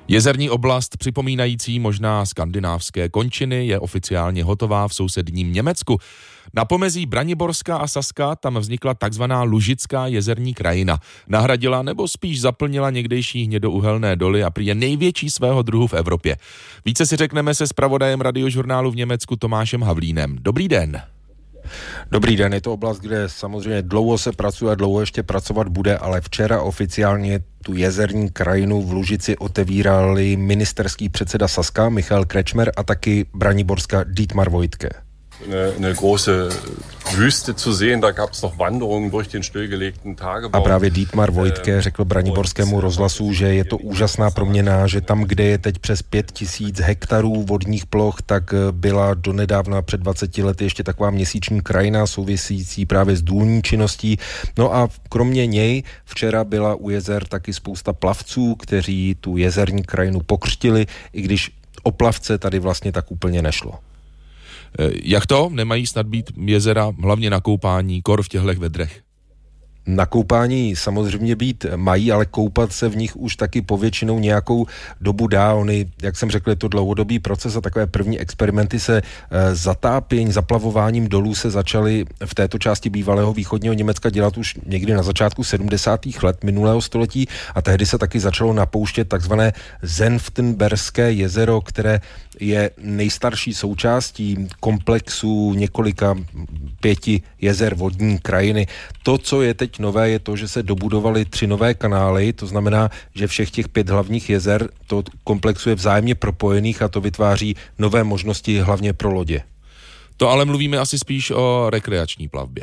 Jezerní oblast připomínající možná skandinávské končiny je oficiálně hotová v sousedním Německu. Na pomezí Braniborska a Saska tam vznikla takzvaná Lužická jezerní krajina. Nahradila nebo spíš zaplnila někdejší hnědouhelné doly a prý je největší svého druhu v Evropě. Více si řekneme se zpravodajem radiožurnálu v Německu Tomášem Havlínem. Dobrý den. Dobrý den, je to oblast, kde samozřejmě dlouho se pracuje a dlouho ještě pracovat bude, ale včera oficiálně tu jezerní krajinu v Lužici otevírali ministerský předseda Saska Michael Kretschmer a taky Braniborska Dietmar Woidke. Eine große Wüste zu sehen, da gab es noch Wanderungen durch den stillgelegten Tagebau. A právě Dietmar Woidke řekl Braniborskému rozhlasu, že je to úžasná proměna, že tam, kde je teď přes 5000 hektarů vodních ploch, tak byla donedávna před 20 lety ještě taková měsíční krajina související právě s důlní činností. No a kromě něj včera byla u jezer taky spousta plavců, kteří tu jezerní krajinu pokřtili, i když o plavce tady vlastně tak úplně nešlo. Jak to? Nemají snad být jezera hlavně na koupání, kor v těchto vedrech? Na koupání samozřejmě být mají, ale koupat se v nich už taky povětšinou nějakou dobu dá. Ony, jak jsem řekl, je to dlouhodobý proces a takové první experimenty se zatápěním, zaplavováním dolů se začaly v této části bývalého východního Německa dělat už někdy na začátku 70. let minulého století a tehdy se taky začalo napouštět takzvané Senftenberské jezero, které je nejstarší součástí komplexu několika 5 jezer vodní krajiny. To, co je teď nové, je to, že se dobudovaly 3 nové kanály, to znamená, že všech těch 5 hlavních jezer to komplexu je vzájemně propojených a to vytváří nové možnosti hlavně pro lodě. To ale mluvíme asi spíš o rekreační plavbě.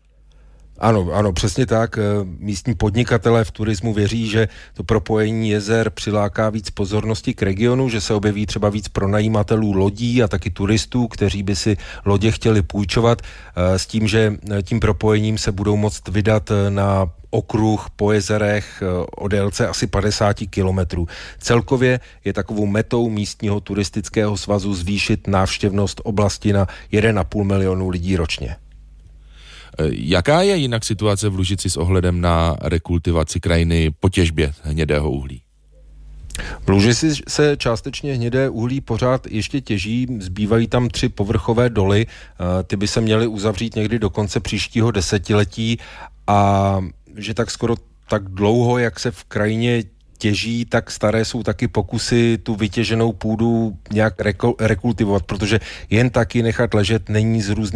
Ano, přesně tak. Místní podnikatelé v turismu věří, že to propojení jezer přiláká víc pozornosti k regionu, že se objeví třeba víc pronajímatelů lodí a taky turistů, kteří by si lodě chtěli půjčovat, s tím, že tím propojením se budou moct vydat na okruh po jezerech o délce asi 50 kilometrů. Celkově je takovou metou místního turistického svazu zvýšit návštěvnost oblasti na 1,5 milionu lidí ročně. Jaká je jinak situace v Lužici s ohledem na rekultivaci krajiny po těžbě hnědého uhlí? V Lužici se částečně hnědé uhlí pořád ještě těží, zbývají tam 3 povrchové doly, ty by se měly uzavřít někdy do konce příštího desetiletí a že tak skoro tak dlouho, jak se v krajině těží, tak staré jsou taky pokusy tu vytěženou půdu nějak rekultivovat, protože jen taky nechat ležet není z různých